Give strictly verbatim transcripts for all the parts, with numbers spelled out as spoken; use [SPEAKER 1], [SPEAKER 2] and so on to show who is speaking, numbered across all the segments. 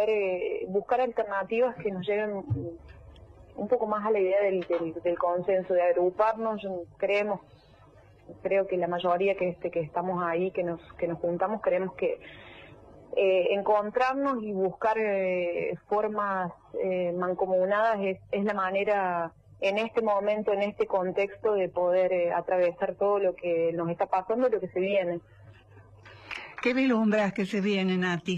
[SPEAKER 1] poder eh, buscar alternativas que nos lleven un poco más a la idea del, del, del consenso, de agruparnos. Creemos, creo que la mayoría que este que estamos ahí, que nos que nos juntamos, creemos que eh, encontrarnos y buscar eh, formas eh, mancomunadas es, es la manera en este momento, en este contexto, de poder eh, atravesar todo lo que nos está pasando y lo que se viene.
[SPEAKER 2] ¿Qué vislumbras que se viene, Nati?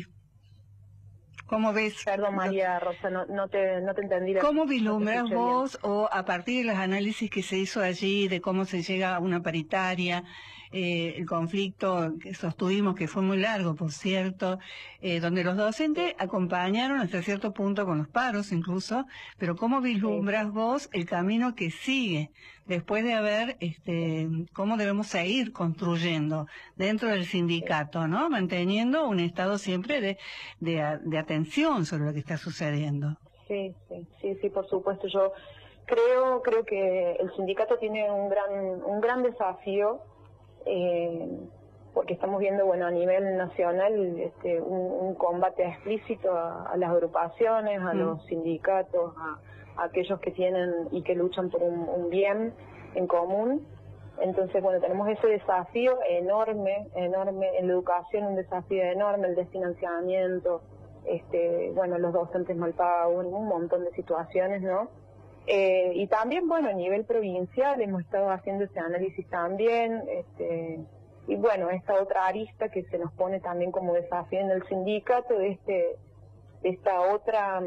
[SPEAKER 2] ¿Cómo ves?
[SPEAKER 1] Perdón, María Rosa, no, no, te, no te entendí. La,
[SPEAKER 2] ¿Cómo vislumbras
[SPEAKER 1] no te
[SPEAKER 2] vos, o a partir de los análisis que se hizo allí, de cómo se llega a una paritaria, eh, el conflicto que sostuvimos, que fue muy largo, por cierto, eh, donde los docentes acompañaron hasta cierto punto con los paros incluso, pero cómo vislumbras vos el camino que sigue después de haber, este, cómo debemos seguir construyendo dentro del sindicato, ¿no? Manteniendo un estado siempre de, de, de atención sobre lo que está sucediendo.
[SPEAKER 1] Sí, sí, sí, sí, por supuesto. Yo creo, creo que el sindicato tiene un gran, un gran desafío, eh, porque estamos viendo, bueno, a nivel nacional, este, un, un combate explícito a, a las agrupaciones, a mm. los sindicatos, a aquellos que tienen y que luchan por un, un bien en común. Entonces, bueno, tenemos ese desafío enorme, enorme en la educación, un desafío enorme, el desfinanciamiento, este, bueno, los docentes mal pagos, un montón de situaciones, ¿no? Eh, y también, bueno, a nivel provincial hemos estado haciendo ese análisis también, este, y bueno, esta otra arista que se nos pone también como desafío en el sindicato, de este, de esta otra...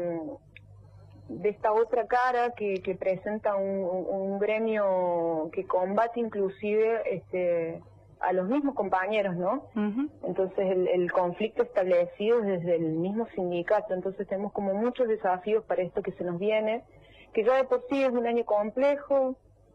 [SPEAKER 1] de esta otra cara que, que presenta un, un gremio que combate inclusive este, a los mismos compañeros, ¿no? Uh-huh. Entonces el, el conflicto establecido desde el mismo sindicato. Entonces tenemos como muchos desafíos para esto que se nos viene, que ya de por sí es un año complejo,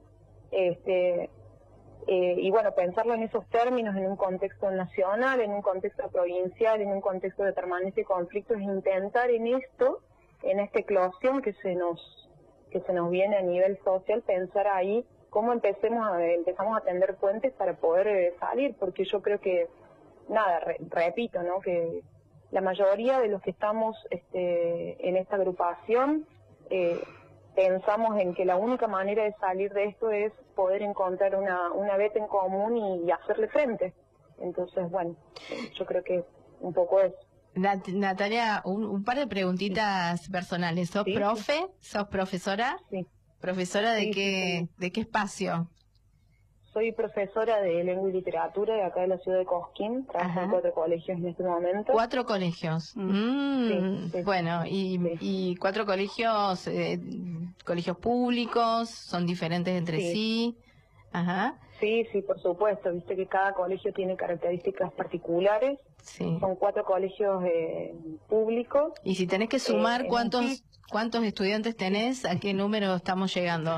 [SPEAKER 1] este eh, y bueno, pensarlo en esos términos, en un contexto nacional, en un contexto provincial, en un contexto de permanente conflicto, es intentar en esto, en esta eclosión que se nos que se nos viene a nivel social, pensar ahí cómo empecemos a, empezamos a tender puentes para poder eh, salir, porque yo creo que, nada, re, repito, ¿no? Que la mayoría de los que estamos este, en esta agrupación eh, pensamos en que la única manera de salir de esto es poder encontrar una, una beta en común y, y hacerle frente. Entonces, bueno, yo creo que un poco eso.
[SPEAKER 3] Nat Natalia, un, un par de preguntitas sí. personales. ¿Sos sí, profe? Sí. ¿Sos profesora?
[SPEAKER 1] Sí.
[SPEAKER 3] ¿Profesora de
[SPEAKER 1] sí,
[SPEAKER 3] qué
[SPEAKER 1] sí, sí.
[SPEAKER 3] de qué espacio?
[SPEAKER 1] Soy profesora de lengua y literatura de acá de la ciudad de Cosquín. Trabajo en cuatro colegios en este momento.
[SPEAKER 3] ¿Cuatro colegios? Mm,
[SPEAKER 1] sí, sí,
[SPEAKER 3] bueno, y,
[SPEAKER 1] sí.
[SPEAKER 3] y cuatro colegios, eh, colegios públicos, son diferentes entre sí. sí. Ajá.
[SPEAKER 1] Sí, sí, por supuesto. Viste que cada colegio tiene características particulares.
[SPEAKER 3] Sí.
[SPEAKER 1] Son cuatro colegios eh, públicos.
[SPEAKER 3] Y si tenés que sumar,
[SPEAKER 1] eh,
[SPEAKER 3] ¿cuántos
[SPEAKER 1] sí.
[SPEAKER 3] cuántos estudiantes tenés? ¿A qué número estamos llegando?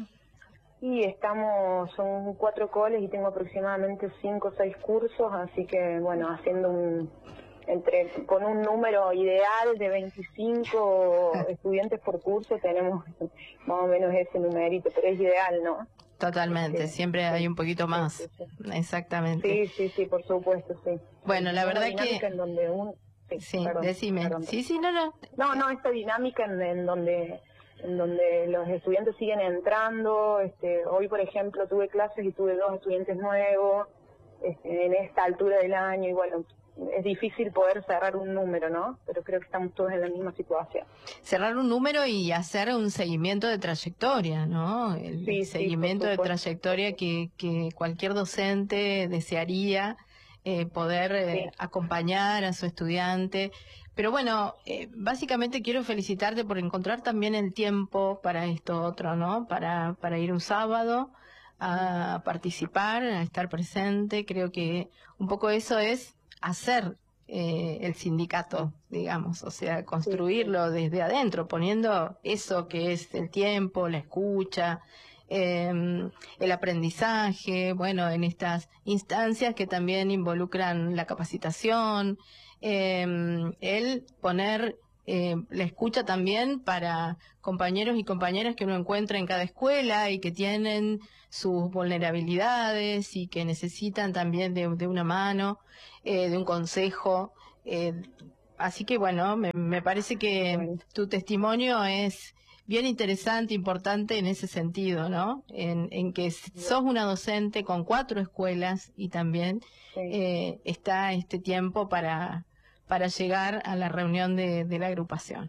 [SPEAKER 1] Y estamos, son cuatro coles y tengo aproximadamente cinco o seis cursos, así que, bueno, haciendo un, entre, con un número ideal de veinticinco estudiantes por curso, tenemos más o menos ese numerito, pero es ideal, ¿no?
[SPEAKER 3] Totalmente,
[SPEAKER 1] sí,
[SPEAKER 3] siempre
[SPEAKER 1] sí,
[SPEAKER 3] hay un poquito más,
[SPEAKER 1] sí, sí, sí.
[SPEAKER 3] Exactamente.
[SPEAKER 1] Sí, sí, sí, por supuesto, sí.
[SPEAKER 3] Bueno, la verdad que...
[SPEAKER 1] En donde un... Sí,
[SPEAKER 3] sí
[SPEAKER 1] perdón,
[SPEAKER 3] decime.
[SPEAKER 1] Perdón.
[SPEAKER 3] Sí, sí, no, no.
[SPEAKER 1] No, no, esta dinámica en, en donde en donde los estudiantes siguen entrando. Este, hoy, por ejemplo, tuve clases y tuve dos estudiantes nuevos este, en esta altura del año, y bueno, es difícil poder cerrar un número, ¿no? Pero creo que estamos todos en la misma situación.
[SPEAKER 3] Cerrar un número y hacer un seguimiento de trayectoria, ¿no? El
[SPEAKER 1] sí,
[SPEAKER 3] seguimiento
[SPEAKER 1] sí,
[SPEAKER 3] de trayectoria que, que cualquier docente desearía eh, poder eh, sí. acompañar a su estudiante. Pero bueno, eh, básicamente quiero felicitarte por encontrar también el tiempo para esto otro, ¿no? Para, para ir un sábado a participar, a estar presente. Creo que un poco eso es hacer eh, el sindicato, digamos, o sea, construirlo desde adentro, poniendo eso que es el tiempo, la escucha, eh, el aprendizaje, bueno, en estas instancias que también involucran la capacitación, eh, el poner eh, la escucha también para compañeros y compañeras que uno encuentra en cada escuela y que tienen sus vulnerabilidades y que necesitan también de, de una mano, eh, de un consejo, eh, así que bueno, me, me parece que
[SPEAKER 1] Bueno.
[SPEAKER 3] tu testimonio es bien interesante, importante en ese sentido, ¿no? En, en que sos una docente con cuatro escuelas y también
[SPEAKER 1] Sí.
[SPEAKER 3] eh, está este tiempo para, para llegar a la reunión de, de la agrupación.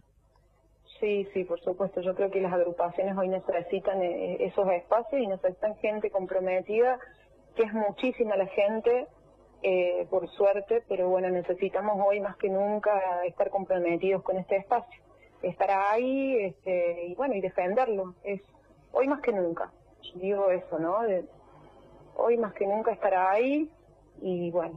[SPEAKER 1] Sí, sí, por supuesto. Yo creo que las agrupaciones hoy necesitan eh, esos espacios y necesitan gente comprometida, que es muchísima la gente, eh, por suerte, pero bueno, necesitamos hoy más que nunca estar comprometidos con este espacio, estar ahí este, y bueno, y defenderlo. Es hoy más que nunca, digo eso, ¿no? De, hoy más que nunca estar ahí y bueno.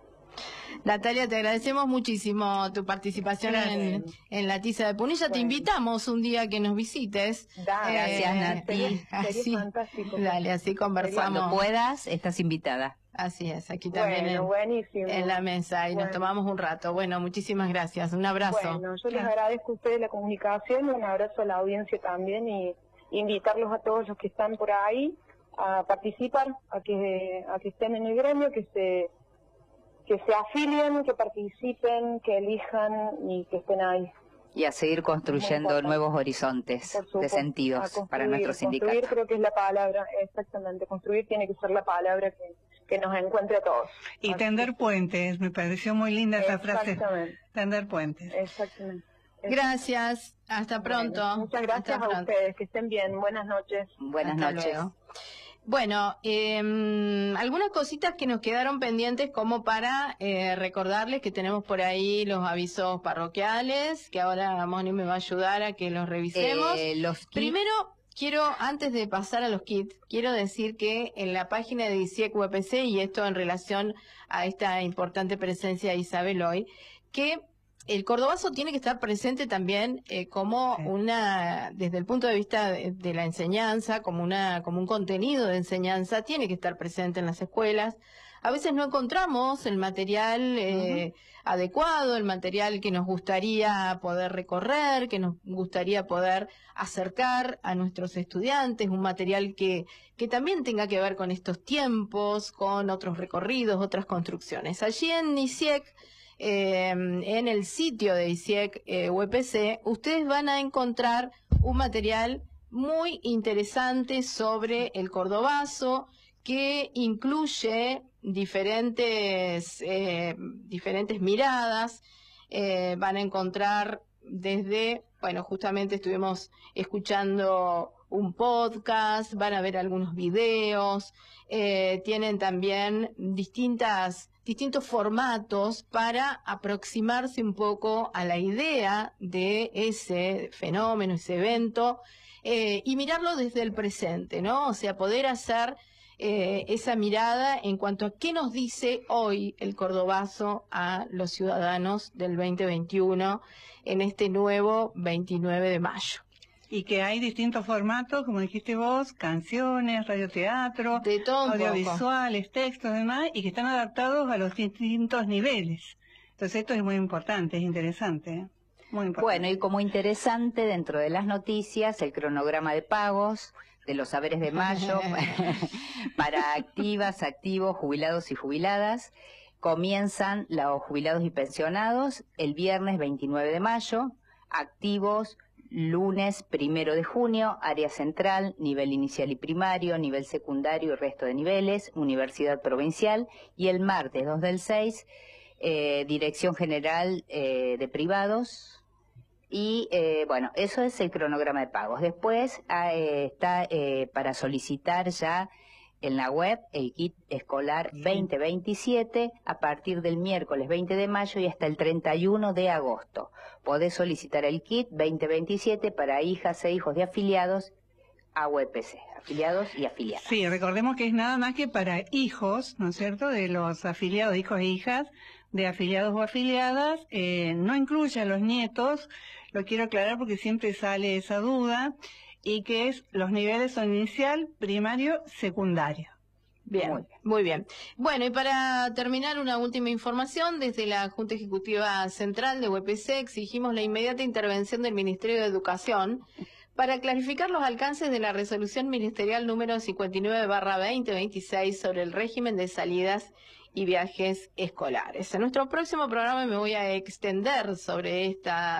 [SPEAKER 3] Natalia, te agradecemos muchísimo tu participación en, en La Tiza de Punilla. Bueno. Te invitamos un día que nos visites.
[SPEAKER 1] Dale,
[SPEAKER 4] gracias,
[SPEAKER 1] eh,
[SPEAKER 4] Nati.
[SPEAKER 1] Sería,
[SPEAKER 3] así,
[SPEAKER 1] sería fantástico.
[SPEAKER 3] Dale, así conversamos.
[SPEAKER 4] Cuando puedas, estás invitada.
[SPEAKER 3] Así es, aquí también
[SPEAKER 1] bueno,
[SPEAKER 3] en,
[SPEAKER 1] buenísimo.
[SPEAKER 3] en la mesa y bueno. Nos tomamos un rato. Bueno, muchísimas gracias. Un abrazo.
[SPEAKER 1] Bueno, yo les agradezco a ustedes la comunicación, un abrazo a la audiencia también y invitarlos a todos los que están por ahí a participar, a que, a que estén en el gremio, que se... que se afilien, que participen, que elijan y que estén ahí.
[SPEAKER 4] Y a seguir construyendo nuevos horizontes de sentidos para nuestro sindicato.
[SPEAKER 1] Construir creo que es la palabra, exactamente. Construir tiene que ser la palabra que, que nos encuentre a todos.
[SPEAKER 2] Y
[SPEAKER 1] Así
[SPEAKER 2] tender
[SPEAKER 1] que,
[SPEAKER 2] puentes, me pareció muy linda esa frase.
[SPEAKER 1] Exactamente.
[SPEAKER 2] Tender puentes.
[SPEAKER 1] Exactamente.
[SPEAKER 3] Gracias, hasta pronto.
[SPEAKER 1] Bueno, muchas gracias
[SPEAKER 3] hasta
[SPEAKER 1] a
[SPEAKER 3] pronto.
[SPEAKER 1] ustedes, que estén bien. Buenas noches.
[SPEAKER 4] Buenas
[SPEAKER 3] Hasta
[SPEAKER 4] noches.
[SPEAKER 3] Luego. Bueno, eh, algunas cositas que nos quedaron pendientes como para eh, recordarles que tenemos por ahí los avisos parroquiales, que ahora Moni me va a ayudar a que los revisemos.
[SPEAKER 4] Eh, los kits.
[SPEAKER 3] Primero, quiero, antes de pasar a los kits, quiero decir que en la página de ICIEC U E P C, y esto en relación a esta importante presencia de Isabel hoy, que el cordobazo tiene que estar presente también eh, como
[SPEAKER 2] Sí.
[SPEAKER 3] una, desde el punto de vista de, de la enseñanza, como una, como un contenido de enseñanza, tiene que estar presente en las escuelas. A veces no encontramos el material eh, uh-huh. adecuado, el material que nos gustaría poder recorrer, que nos gustaría poder acercar a nuestros estudiantes, un material que, que también tenga que ver con estos tiempos, con otros recorridos, otras construcciones. Allí en ICIEC, Eh, en el sitio de ICIEC eh, U E P C, ustedes van a encontrar un material muy interesante sobre el cordobazo que incluye diferentes, eh, diferentes miradas. Eh, van a encontrar desde, bueno, justamente estuvimos escuchando un podcast, van a ver algunos videos, eh, tienen también distintas distintos formatos para aproximarse un poco a la idea de ese fenómeno, ese evento, eh, y mirarlo desde el presente, ¿no? O sea, poder hacer eh, esa mirada en cuanto a qué nos dice hoy el cordobazo a los ciudadanos del veinte veintiuno en este nuevo veintinueve de mayo.
[SPEAKER 2] Y que hay distintos formatos, como dijiste vos, canciones, radioteatro,
[SPEAKER 3] de todo un
[SPEAKER 2] audiovisuales,
[SPEAKER 3] poco.
[SPEAKER 2] textos, demás, y que están adaptados a los distintos niveles. Entonces esto es muy importante, es interesante, ¿eh? Muy importante.
[SPEAKER 4] Bueno, y como interesante dentro de las noticias, el cronograma de pagos de los saberes de mayo para activas, activos, jubilados y jubiladas. Comienzan los jubilados y pensionados el viernes veintinueve de mayo, activos lunes primero de junio, área central, nivel inicial y primario, nivel secundario y resto de niveles, universidad provincial, y el martes dos del seis, eh, dirección general eh, de privados, y eh, bueno, eso es el cronograma de pagos. Después eh, está eh, para solicitar ya en la web el kit escolar veinte veintisiete a partir del miércoles veinte de mayo y hasta el treinta y uno de agosto. Podés solicitar el kit veinte veintisiete para hijas e hijos de afiliados a U E P C, afiliados y afiliadas.
[SPEAKER 2] Sí, recordemos que es nada más que para hijos, ¿no es cierto?, de los afiliados, hijos e hijas de afiliados o afiliadas, eh, no incluye a los nietos, lo quiero aclarar porque siempre sale esa duda, y que es los niveles son inicial, primario, secundario.
[SPEAKER 3] Bien, muy bien, muy bien. Bueno, y para terminar, una última información. Desde la Junta Ejecutiva Central de U E P C exigimos la inmediata intervención del Ministerio de Educación para clarificar los alcances de la resolución ministerial número cincuenta y nueve barra veinte veintiséis sobre el régimen de salidas y viajes escolares. En nuestro próximo programa me voy a extender sobre esta